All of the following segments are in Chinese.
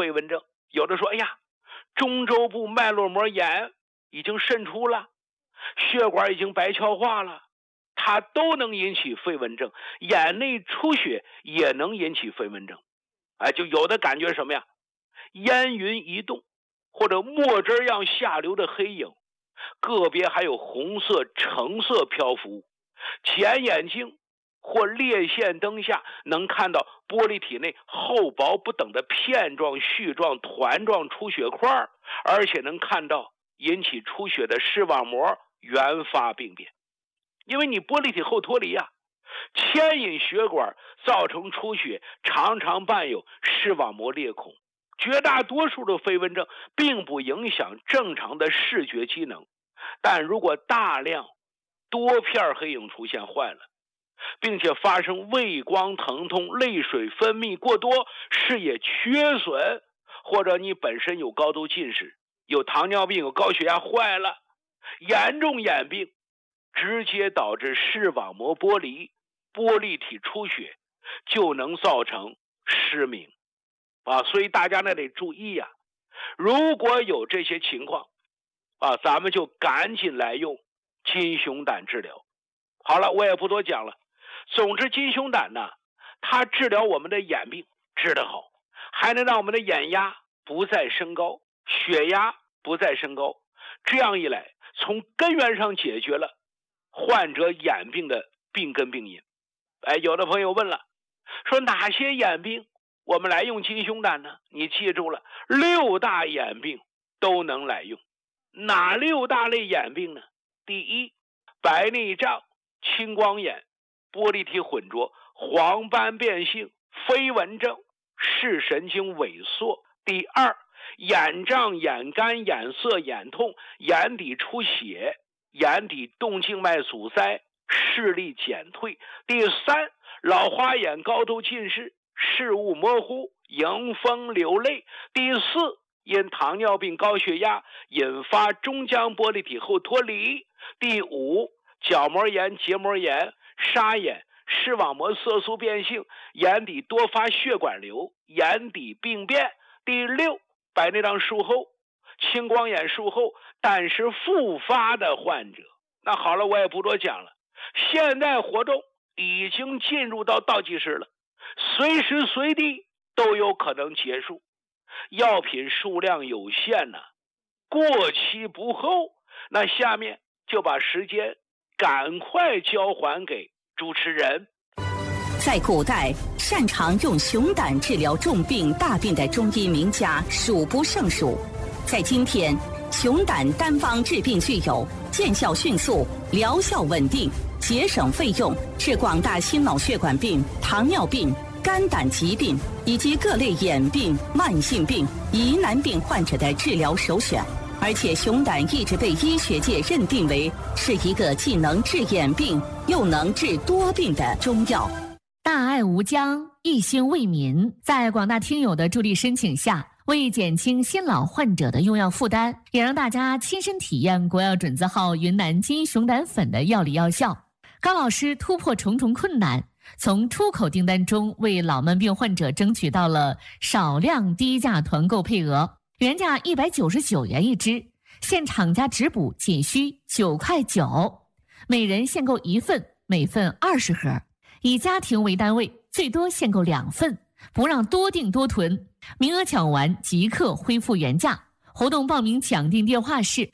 飞蚊症。有的说，哎呀，中周部脉络膜炎已经渗出了，血管已经白鞘化了，它都能引起飞蚊症。眼内出血也能引起飞蚊症。就有的感觉什么呀？烟云移动，或者墨汁样下流的黑影，个别还有红色、橙色漂浮。前眼睛或裂线灯下能看到玻璃体内厚薄不等的片状、絮状、团状出血块，而且能看到引起出血的视网膜原发病变。因为你玻璃体后脱离牵引血管造成出血，常常伴有视网膜裂孔。绝大多数的飞蚊症并不影响正常的视觉机能，但如果大量多片黑影出现坏了，并且发生畏光疼痛、泪水分泌过多、视野缺损，或者你本身有高度近视、有糖尿病、有高血压坏了，严重眼病直接导致视网膜剥离、玻璃体出血，就能造成失明所以大家呢得注意如果有这些情况咱们就赶紧来用金熊胆治疗。好了，我也不多讲了。总之，金熊胆呢，它治疗我们的眼病治得好，还能让我们的眼压不再升高，血压不再升高。这样一来，从根源上解决了患者眼病的病根病因。有的朋友问了，说哪些眼病我们来用金熊胆呢？你记住了，6大眼病都能来用。哪6大类眼病呢？第一，白内障、青光眼、玻璃体混浊、黄斑变性、飞蚊症、视神经萎缩。第二，眼胀、眼干、眼涩、眼痛、眼底出血、眼底动静脉阻塞、视力减退。第三，老花眼、高度近视、视物模糊、迎风流泪。第四，因糖尿病、高血压引发中浆玻璃体后脱离。第五，角膜炎、结膜炎、沙眼、视网膜色素变性、眼底多发血管瘤、眼底病变。第六，白内障术后、青光眼术后但是复发的患者。那好了，我也不多讲了。现在活动已经进入到倒计时了，随时随地都有可能结束。药品数量有限过期不候。那下面就把时间赶快交还给主持人。 在古代，擅长用熊胆治疗重病大病的中医名家数不胜数。在今天，熊胆单方治病具有见效迅速、疗效稳定、节省费用，是广大心脑血管病、糖尿病、肝胆疾病以及各类眼病、慢性病、疑难病患者的治疗首选。而且熊胆一直被医学界认定为是一个既能治眼病又能治多病的中药。 大爱无疆，一心为民，在广大听友的助力申请下，为减轻新老患者的用药负担，也让大家亲身体验国药准字号云南金熊胆粉的药理药效。高老师突破重重困难，从出口订单中为老慢病患者争取到了少量低价团购配额，原价199元一支，现厂家直补仅需9块9，每人限购1份，每份20盒，以家庭为单位，最多限购2份，不让多订多囤，名额抢完即刻恢复原价。活动报名抢订电话是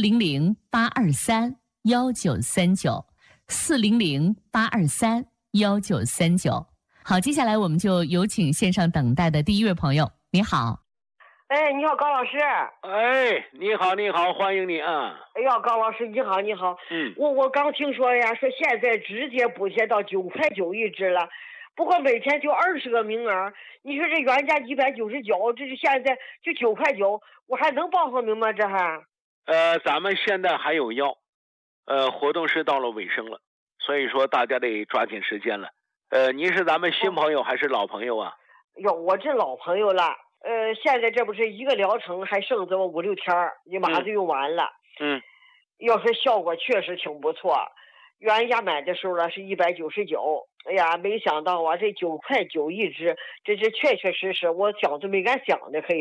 400-823-1939，400-823-1939。好，接下来我们就有请线上等待的第一位朋友。你好。 你好，高老师。 你好，你好，欢迎你啊。 哎呀，高老师，你好，你好。我刚听说呀，说现在直接补贴到9块9一支了，不过每天就20个名额。你说这原价199，这是现在就9块9，我还能报上名吗？这还？ 咱们现在还有药，活动是到了尾声了，所以说大家得抓紧时间了。您是咱们新朋友还是老朋友啊？ 哟，我这老朋友了。现在这不是一个疗程还剩这么5、6天，你马上就用完了。要说效果确实挺不错，原价买的时候呢是199，哎呀，没想到这9块9一支，这确确实实我想都没敢想的，可以